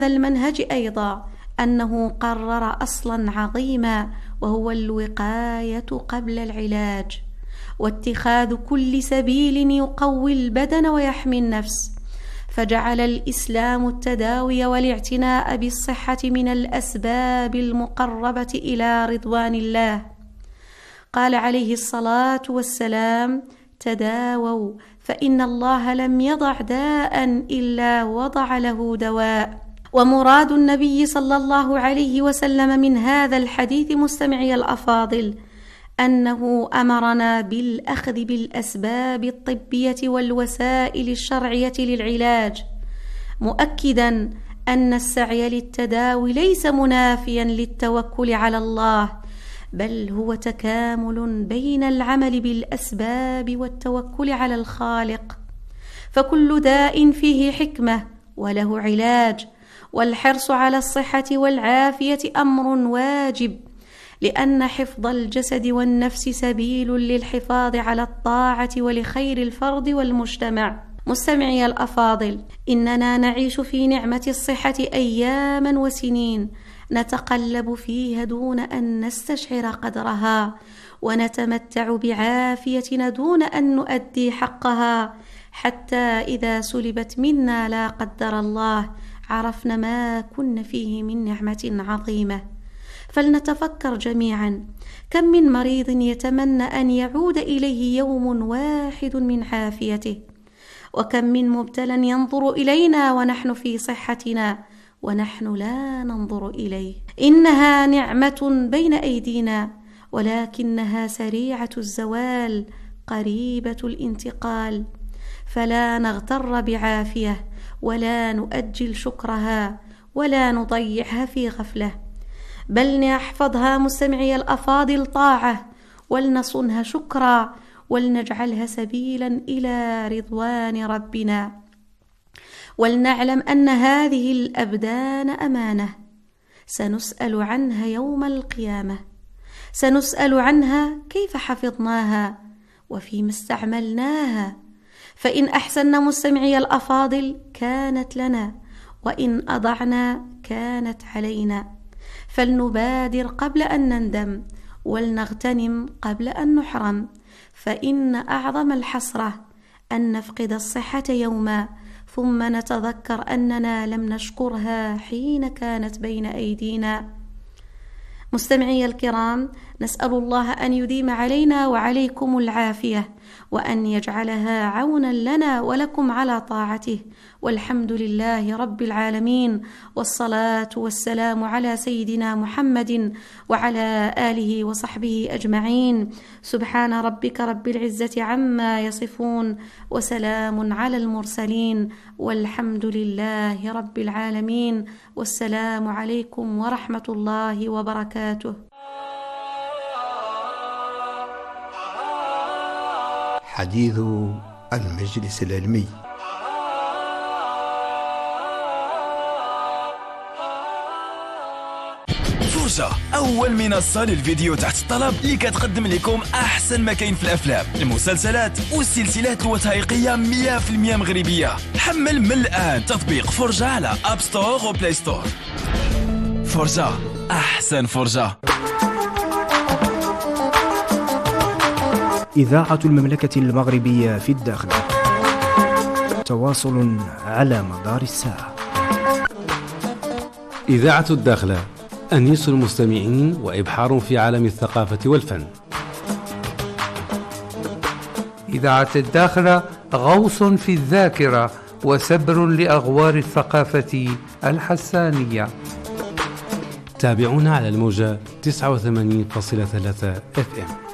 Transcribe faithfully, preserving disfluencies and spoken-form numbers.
المنهج أيضا أنه قرر أصلا عظيما، وهو الوقاية قبل العلاج، واتخاذ كل سبيل يقوي البدن ويحمي النفس، فجعل الإسلام التداوي والاعتناء بالصحة من الأسباب المقربة إلى رضوان الله. قال عليه الصلاة والسلام: تداووا فإن الله لم يضع داء إلا وضع له دواء. ومراد النبي صلى الله عليه وسلم من هذا الحديث مستمعي الأفاضل أنه أمرنا بالأخذ بالأسباب الطبية والوسائل الشرعية للعلاج، مؤكدا أن السعي للتداوي ليس منافيا للتوكل على الله، بل هو تكامل بين العمل بالأسباب والتوكل على الخالق، فكل داء فيه حكمة وله علاج، والحرص على الصحة والعافية أمر واجب، لأن حفظ الجسد والنفس سبيل للحفاظ على الطاعة ولخير الفرد والمجتمع. مستمعي الأفاضل، إننا نعيش في نعمة الصحة أياما وسنين نتقلب فيها دون أن نستشعر قدرها، ونتمتع بعافيتنا دون أن نؤدي حقها، حتى إذا سلبت منا لا قدر الله عرفنا ما كنا فيه من نعمة عظيمة. فلنتفكر جميعا، كم من مريض يتمنى أن يعود إليه يوم واحد من عافيته، وكم من مبتلى ينظر إلينا ونحن في صحتنا ونحن لا ننظر إليه. إنها نعمة بين أيدينا، ولكنها سريعة الزوال قريبة الانتقال، فلا نغتر بعافية ولا نؤجل شكرها ولا نضيعها في غفلة، بل نحفظها مستمعي الأفاضل طاعة، ولنصنها شكرا، ولنجعلها سبيلا إلى رضوان ربنا. ولنعلم أن هذه الأبدان أمانة سنسأل عنها يوم القيامة، سنسأل عنها كيف حفظناها وفيما استعملناها، فإن أحسننا مستمعي الأفاضل كانت لنا، وإن أضعنا كانت علينا، فلنبادر قبل أن نندم، ولنغتنم قبل أن نحرم، فإن أعظم الحسرة أن نفقد الصحة يوما ثم نتذكر أننا لم نشكرها حين كانت بين أيدينا. مستمعي الكرام، نسأل الله أن يديم علينا وعليكم العافية، وأن يجعلها عونا لنا ولكم على طاعته، والحمد لله رب العالمين، والصلاة والسلام على سيدنا محمد وعلى آله وصحبه أجمعين. سبحان ربك رب العزة عما يصفون، وسلام على المرسلين، والحمد لله رب العالمين، والسلام عليكم ورحمة الله وبركاته. حديث المجلس العلمي. فرجة، أول منصة للفيديو تحت الطلب اللي كتقدم لكم أحسن ما كاين في الأفلام، المسلسلات والسلسلات الوثائقية مية بالمية مغربية. حمل من الآن تطبيق فرجة على أب ستور وبلاي ستور. فرجة، أحسن فرجة. إذاعة المملكة المغربية في الداخل، تواصل على مدار الساعة. إذاعة الداخلة، أنيس المستمعين وإبحار في عالم الثقافة والفن. إذاعة الداخلة، غوص في الذاكرة وسبر لأغوار الثقافة الحسانية. تابعونا على الموجة تسعة وثمانين فاصلة ثلاثة إف إم.